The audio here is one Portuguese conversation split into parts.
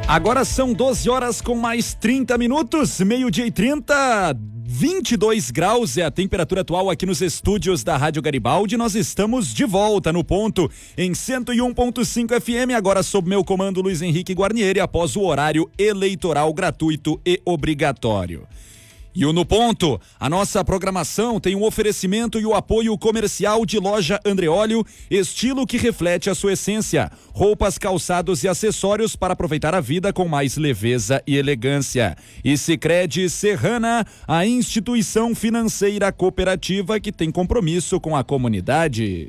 Agora são 12 horas com mais 30 minutos, meio-dia e 30, 22 graus é a temperatura atual aqui nos estúdios da Rádio Garibaldi. Nós estamos de volta no ponto em 101.5 FM, agora sob meu comando Luiz Henrique Guarnieri, após o horário eleitoral gratuito e obrigatório. E o No Ponto, a nossa programação tem um oferecimento e o apoio comercial de Loja Andreóleo, estilo que reflete a sua essência. Roupas, calçados e acessórios para aproveitar a vida com mais leveza e elegância. E Sicredi Serrana, a instituição financeira cooperativa que tem compromisso com a comunidade.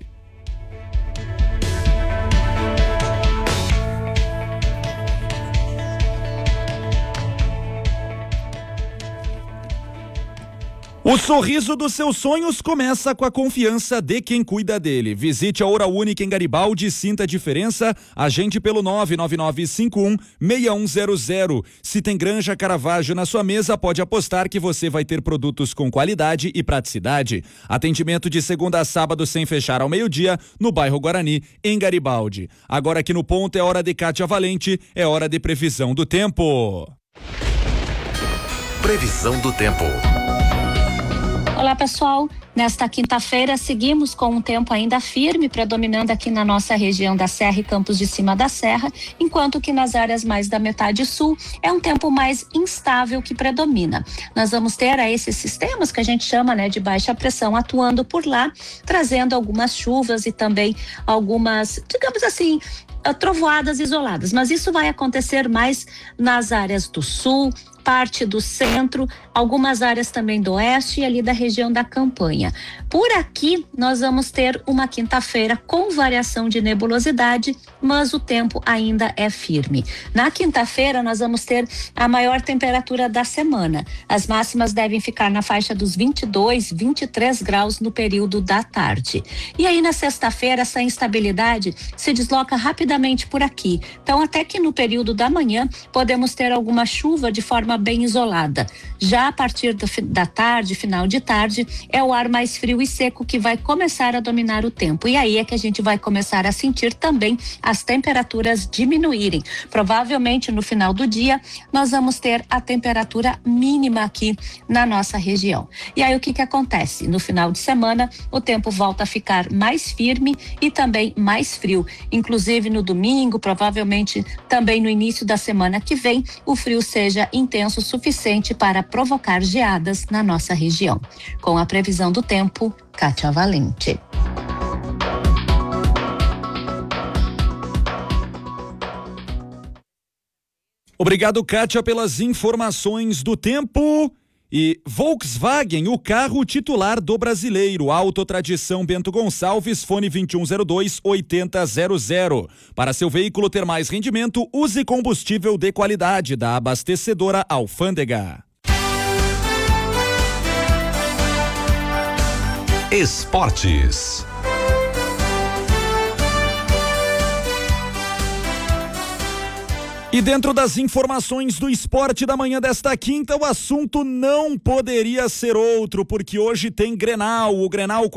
O sorriso dos seus sonhos começa com a confiança de quem cuida dele. Visite a Hora Única em Garibaldi e sinta a diferença. Agende pelo 99951-6100. Se tem Granja Caravaggio na sua mesa, pode apostar que você vai ter produtos com qualidade e praticidade. Atendimento de segunda a sábado sem fechar ao meio-dia no bairro Guarani, em Garibaldi. Agora aqui no ponto é hora de Kátia Valente, é hora de previsão do tempo. Previsão do tempo. Olá pessoal, nesta quinta-feira seguimos com um tempo ainda firme predominando aqui na nossa região da Serra e Campos de Cima da Serra, enquanto que nas áreas mais da metade sul é um tempo mais instável que predomina. Nós vamos ter esses sistemas que a gente chama de baixa pressão atuando por lá, trazendo algumas chuvas e também algumas, digamos assim, trovoadas isoladas, mas isso vai acontecer mais nas áreas do sul, parte do centro, algumas áreas também do oeste e ali da região da Campanha. Por aqui nós vamos ter uma quinta-feira com variação de nebulosidade, mas o tempo ainda é firme. Na quinta-feira nós vamos ter a maior temperatura da semana. As máximas devem ficar na faixa dos 22, 23 graus no período da tarde. E aí na sexta-feira essa instabilidade se desloca rapidamente por aqui. Então até que no período da manhã podemos ter alguma chuva de forma bem isolada. Já a partir da tarde, final de tarde, é o ar mais frio e seco que vai começar a dominar o tempo. E aí é que a gente vai começar a sentir também as temperaturas diminuírem. Provavelmente no final do dia nós vamos ter a temperatura mínima aqui na nossa região. E aí o que acontece? No final de semana o tempo volta a ficar mais firme e também mais frio. Inclusive no domingo, provavelmente também no início da semana que vem, o frio seja intenso o suficiente para provocar geadas na nossa região. Com a previsão do tempo, Kátia Valente. Obrigado, Kátia, pelas informações do tempo. E Volkswagen, o carro titular do brasileiro. Autotradição Bento Gonçalves, fone 2102-8000. Para seu veículo ter mais rendimento, use combustível de qualidade da abastecedora Alfândega. Esportes. E dentro das informações do esporte da manhã desta quinta, o assunto não poderia ser outro, porque hoje tem Grenal, o Grenal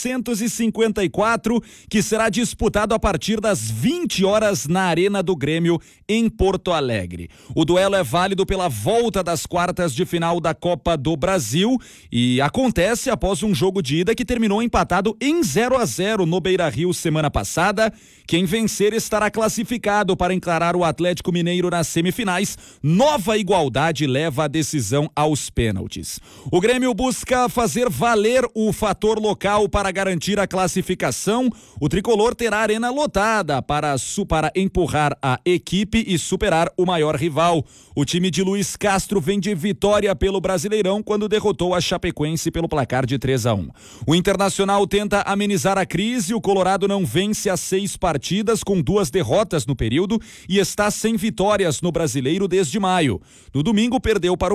454, que será disputado a partir das 20 horas na Arena do Grêmio, em Porto Alegre. O duelo é válido pela volta das quartas de final da Copa do Brasil e acontece após um jogo de ida que terminou empatado em 0-0 no Beira-Rio semana passada. Quem vencer estará classificado para encarar o Atlético Mineiro nas semifinais. Nova igualdade leva a decisão aos pênaltis. O Grêmio busca fazer valer o fator local para garantir a classificação. O tricolor terá a arena lotada para empurrar a equipe e superar o maior rival. O time de Luiz Castro vem de vitória pelo Brasileirão quando derrotou a Chapecoense pelo placar de 3-1. O Internacional tenta amenizar a crise. O Colorado não vence há 6 partidas, com 2 derrotas no período, e está sem vitórias no Brasileiro desde maio. No domingo perdeu para o